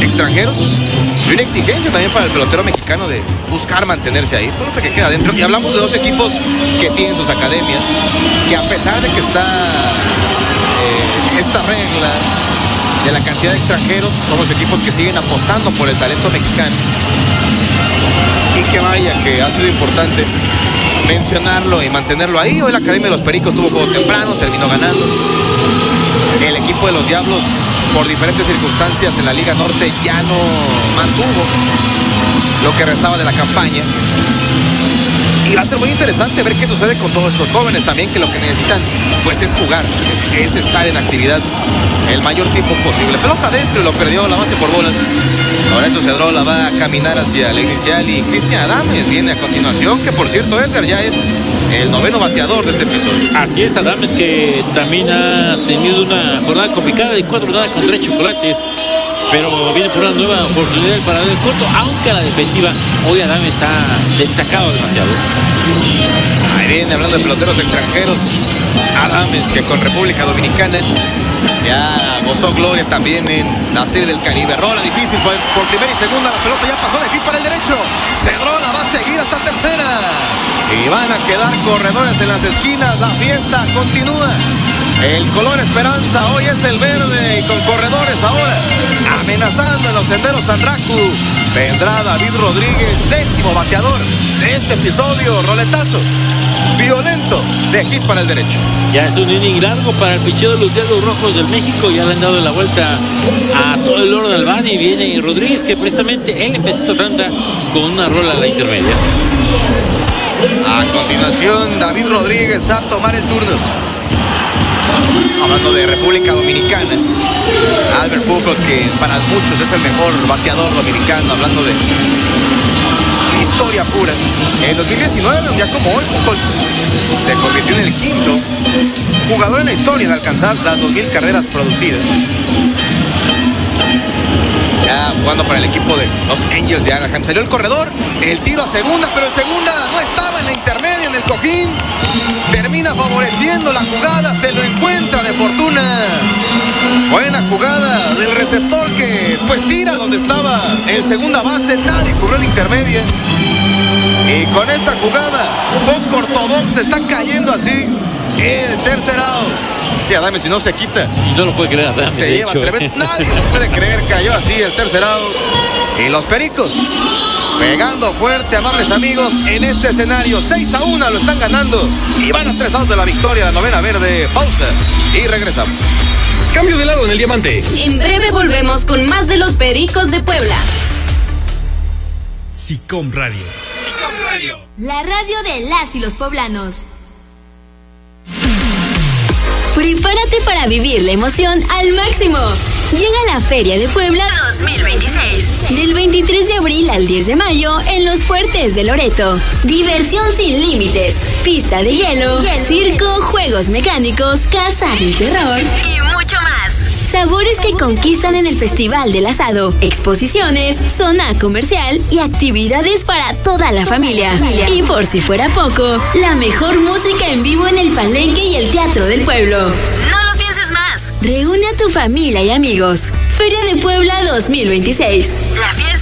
extranjeros y una exigencia también para el pelotero mexicano de buscar mantenerse ahí. Pelota que queda adentro. Y hablamos de dos equipos que tienen sus academias, que a pesar de que está esta regla de la cantidad de extranjeros, son los equipos que siguen apostando por el talento mexicano. Y que vaya, que ha sido importante mencionarlo y mantenerlo ahí. Hoy la Academia de los Pericos tuvo juego temprano, terminó ganando. El equipo de los Diablos, por diferentes circunstancias en la Liga Norte, ya no mantuvo lo que restaba de la campaña. Y va a ser muy interesante ver qué sucede con todos estos jóvenes también, que lo que necesitan pues es jugar, es estar en actividad el mayor tiempo posible. Pelota adentro y lo perdió, la base por bolas. Lorenzo Cedrola va a caminar hacia la inicial y Cristian Adames viene a continuación, que por cierto, Edgar, ya es el noveno bateador de este episodio. Así es, Adames, que también ha tenido una jornada complicada de 4 jornadas con 3 chocolates, pero viene por una nueva oportunidad para el corto, aunque a la defensiva hoy Adames ha destacado demasiado. Ahí viene hablando de peloteros extranjeros, Adames, que con República Dominicana ya gozó gloria también en la Serie del Caribe. Rola difícil por primera y segunda, la pelota ya pasó de hit para el derecho. Cedrola va a seguir hasta tercera y van a quedar corredores en las esquinas. La fiesta continúa. El color esperanza hoy es el verde y con corredores ahora amenazando en los senderos San Raku. Vendrá David Rodríguez, 10º bateador de este episodio. Roletazo violento de hit para el derecho. Ya es un inning largo para el picheo de los Diablos Rojos del México. Ya le han dado la vuelta a todo el oro del Albán y viene Rodríguez, que precisamente él empezó esta tanda con una rola a la intermedia. A continuación, David Rodríguez a tomar el turno. Hablando de República Dominicana, Albert Pujols, que para muchos es el mejor bateador dominicano, hablando de historia pura. En 2019, un día como hoy, Pujols se convirtió en el 5º jugador en la historia en alcanzar las 2000 carreras producidas. Ya jugando para el equipo de los Angels de Anaheim. Salió el corredor, el tiro a segunda, pero el segunda no estaba en la intermedia, en el cojín. Termina favoreciendo la jugada, se lo encuentra de fortuna. Buena jugada del receptor, que pues tira donde estaba el segunda base. Nadie corrió en la intermedia. Y con esta jugada poco ortodoxa está cayendo así el tercer out. Sí, Adames, si no se quita. No lo puede creer Adames. Se lleva tremendo. Nadie lo puede creer. Cayó así el tercer out. Y los Pericos pegando fuerte, amables amigos, en este escenario. 6-1 lo están ganando. Y van a 3 outs de la victoria. La novena verde. Pausa. Y regresamos. Cambio de lado en el diamante. En breve volvemos con más de los Pericos de Puebla. SICOM Radio. SICOM Radio. La radio de las y los poblanos. Prepárate para vivir la emoción al máximo. Llega la Feria de Puebla 2026. Del 23 de abril al 10 de mayo en Los Fuertes de Loreto. Diversión sin límites. Pista de hielo, circo, juegos mecánicos, casa del terror y mucho más. Sabores que conquistan en el Festival del Asado, exposiciones, zona comercial y actividades para toda la familia. Y por si fuera poco, la mejor música en vivo en el Palenque y el Teatro del Pueblo. No lo pienses más. Reúne a tu familia y amigos. Feria de Puebla 2026. La fiesta